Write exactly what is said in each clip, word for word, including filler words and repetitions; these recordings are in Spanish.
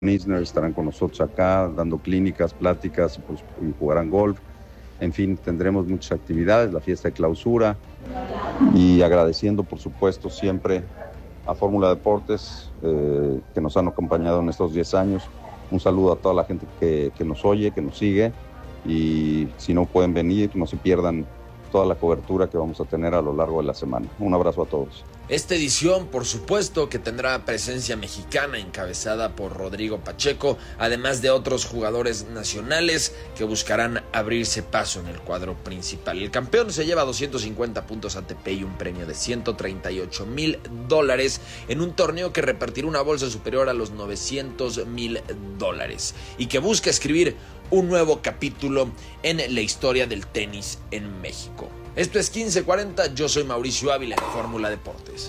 Nisner estarán con nosotros acá dando clínicas, pláticas, pues, y jugarán golf. En fin, tendremos muchas actividades, la fiesta de clausura y agradeciendo por supuesto siempre a Fórmula Deportes eh, que nos han acompañado en estos diez años. Un saludo a toda la gente que, que nos oye, que nos sigue, y si no pueden venir, no se pierdan toda la cobertura que vamos a tener a lo largo de la semana. Un abrazo a todos. Esta edición, por supuesto, que tendrá presencia mexicana encabezada por Rodrigo Pacheco, además de otros jugadores nacionales que buscarán abrirse paso en el cuadro principal. El campeón se lleva doscientos cincuenta puntos A T P y un premio de ciento treinta y ocho mil dólares en un torneo que repartirá una bolsa superior a los novecientos mil dólares y que busca escribir un nuevo capítulo en la historia del tenis en México. Esto es quince cuarenta, yo soy Mauricio Ávila en Fórmula Deportes.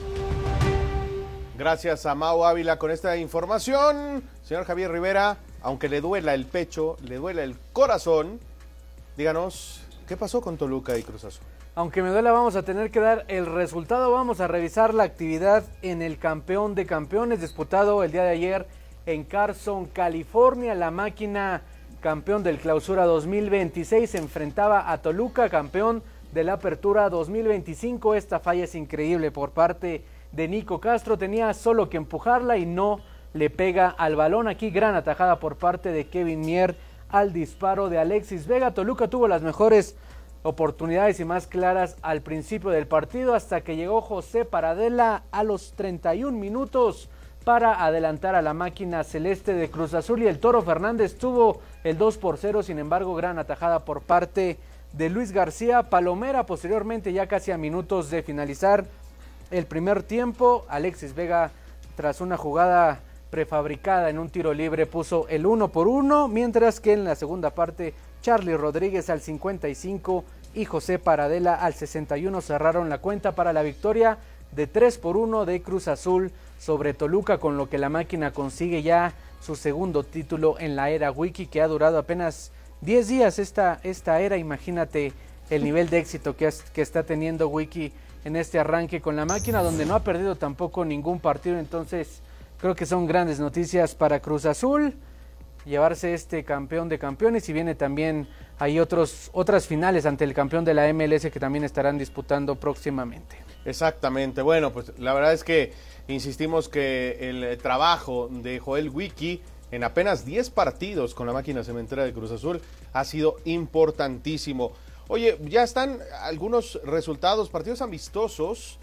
Gracias a Mau Ávila con esta información. Señor Javier Rivera, aunque le duela el pecho, le duela el corazón, díganos, ¿qué pasó con Toluca y Cruz Azul? Aunque me duela, vamos a tener que dar el resultado. Vamos a revisar la actividad en el campeón de campeones disputado el día de ayer en Carson, California. La máquina, campeón del Clausura dos mil veintiséis, se enfrentaba a Toluca, campeón de la Apertura dos mil veinticinco. Esta falla es increíble por parte de Nico Castro, tenía solo que empujarla y no le pega al balón. Aquí gran atajada por parte de Kevin Mier al disparo de Alexis Vega. Toluca tuvo las mejores oportunidades y más claras al principio del partido, hasta que llegó José Paradela a los treinta y un minutos para adelantar a la máquina celeste de Cruz Azul, y el Toro Fernández tuvo el dos por cero. Sin embargo, gran atajada por parte de Luis García Palomera. Posteriormente, ya casi a minutos de finalizar el primer tiempo, Alexis Vega, tras una jugada prefabricada en un tiro libre, puso el uno por uno, mientras que en la segunda parte Charly Rodríguez al cincuenta y cinco y José Paradela al sesenta y uno cerraron la cuenta para la victoria de tres por uno de Cruz Azul sobre Toluca, con lo que la máquina consigue ya su segundo título en la era Wiki, que ha durado apenas diez días esta, esta era. Imagínate el nivel de éxito que, es, que está teniendo Wiki en este arranque con la máquina, donde no ha perdido tampoco ningún partido. Entonces creo que son grandes noticias para Cruz Azul llevarse este campeón de campeones, y viene también hay otros, otras finales ante el campeón de la M L S que también estarán disputando próximamente. Exactamente, bueno, pues la verdad es que insistimos que el trabajo de Joel Wiki en apenas diez partidos con la máquina cementera de Cruz Azul ha sido importantísimo. Oye, ya están algunos resultados, partidos amistosos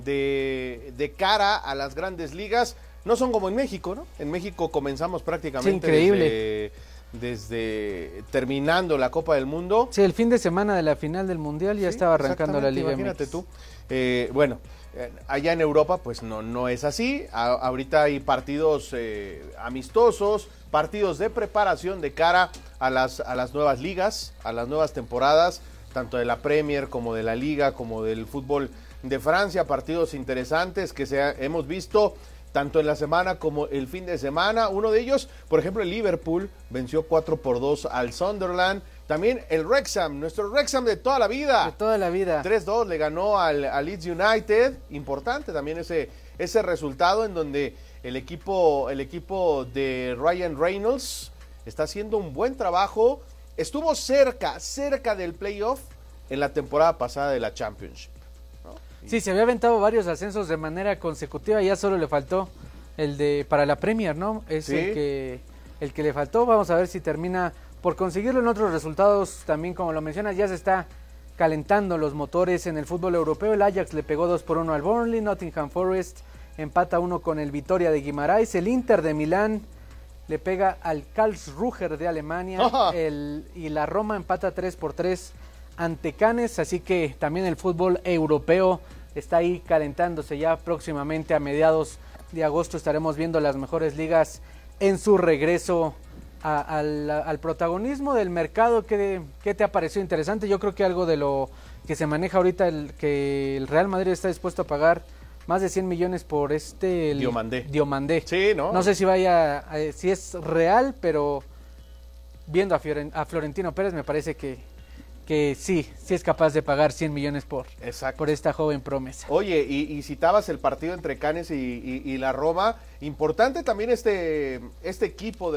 de, de cara a las grandes ligas. No son como en México, ¿no? En México comenzamos prácticamente sí, increíble. Desde, desde terminando la Copa del Mundo. Sí, el fin de semana de la final del Mundial ya sí, estaba arrancando la Liga. Imagínate tú. Eh, bueno, eh, allá en Europa pues no, no es así. A, ahorita hay partidos eh, amistosos, partidos de preparación de cara a las, a las nuevas ligas, a las nuevas temporadas, tanto de la Premier como de la Liga, como del fútbol de Francia, partidos interesantes que se ha, hemos visto tanto en la semana como el fin de semana. Uno de ellos, por ejemplo, el Liverpool venció cuatro por dos al Sunderland. También el Wrexham, nuestro Wrexham de toda la vida. De toda la vida. tres dos le ganó al, al Leeds United. Importante también ese, ese resultado en donde el equipo, el equipo de Ryan Reynolds está haciendo un buen trabajo. Estuvo cerca, cerca del playoff en la temporada pasada de la Championship. Sí, se había aventado varios ascensos de manera consecutiva, ya solo le faltó el de para la Premier, ¿no? Es ¿Sí? el que el que le faltó. Vamos a ver si termina por conseguirlo en otros resultados. También, como lo mencionas, ya se está calentando los motores en el fútbol europeo. El Ajax le pegó dos por uno al Burnley, Nottingham Forest empata uno con el Vitoria de Guimarães, el Inter de Milán le pega al Karlsruher de Alemania, el, y la Roma empata tres por tres ante Cannes, así que también el fútbol europeo está ahí calentándose. Ya próximamente a mediados de agosto estaremos viendo las mejores ligas en su regreso a, a la, al protagonismo del mercado. ¿Qué, ¿Qué te ha parecido interesante? Yo creo que algo de lo que se maneja ahorita, el, que el Real Madrid está dispuesto a pagar más de cien millones por este el, Diomandé. Diomandé. Sí, ¿no? No sé si vaya, eh, si es real, pero viendo a, Fioren, a Florentino Pérez me parece que que sí, sí es capaz de pagar cien millones por, Exacto. por esta joven promesa. Oye, y, y citabas el partido entre Cannes y, y, y la Roma, importante también este, este equipo de